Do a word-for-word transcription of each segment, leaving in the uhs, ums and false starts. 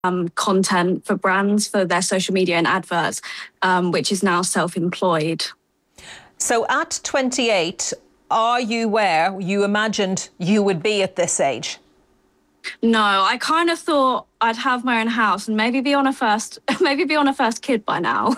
um, content for brands for their social media and adverts, um, which is now self-employed. So at twenty-eight, are you where you imagined you would be at this age? No, I kind of thought I'd have my own house and maybe be on a first, maybe be on a first kid by now.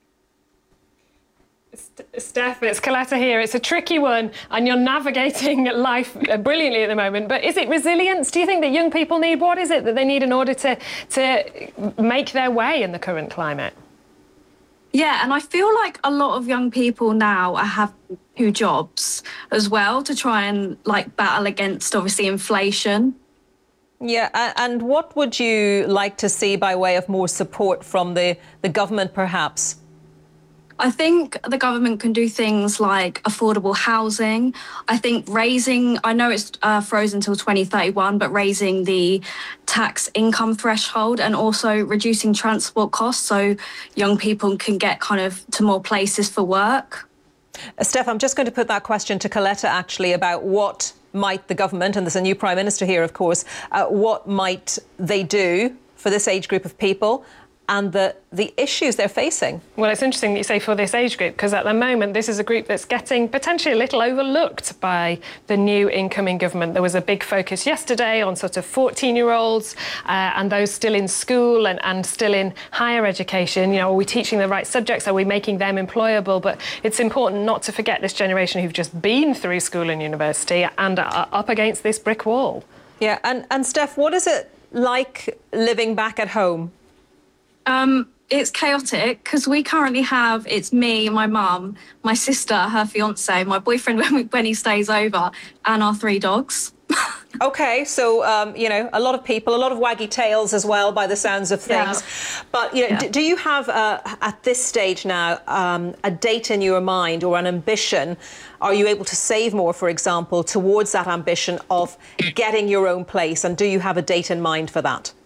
Steph, it's Coletta here. It's a tricky one, and you're navigating life brilliantly at the moment. But is it resilience? Do you think that young people need? What is it that they need in order to to make their way in the current climate? Yeah, and I feel like a lot of young people now have two jobs as well to try and like battle against obviously inflation. Yeah, and what would you like to see by way of more support from the, the government, perhaps? I think the government can do things like affordable housing. I think raising, I know it's uh, frozen until twenty thirty-one, but raising the tax income threshold and also reducing transport costs so young people can get kind of to more places for work. Uh, Steph, I'm just going to put that question to Coletta, actually, about what might the government, and there's a new Prime Minister here, of course, uh, what might they do for this age group of people and the, the issues they're facing? Well, it's interesting that you say for this age group, because at the moment this is a group that's getting potentially a little overlooked by the new incoming government. There was a big focus yesterday on sort of fourteen-year-olds uh, and those still in school and, and still in higher education. You know, are we teaching the right subjects? Are we making them employable? But it's important not to forget this generation who've just been through school and university and are up against this brick wall. Yeah, and, and Steph, what is it like living back at home? Um, it's chaotic because we currently have, it's me, my mum, my sister, her fiance, my boyfriend when, we, when he stays over, and our three dogs. OK, so, um, you know, a lot of people, a lot of waggy tails as well, by the sounds of things. Yeah. But, you know, yeah. do you have, uh, at this stage now, um, a date in your mind or an ambition? Are you able to save more, for example, towards that ambition of getting your own place? And do you have a date in mind for that?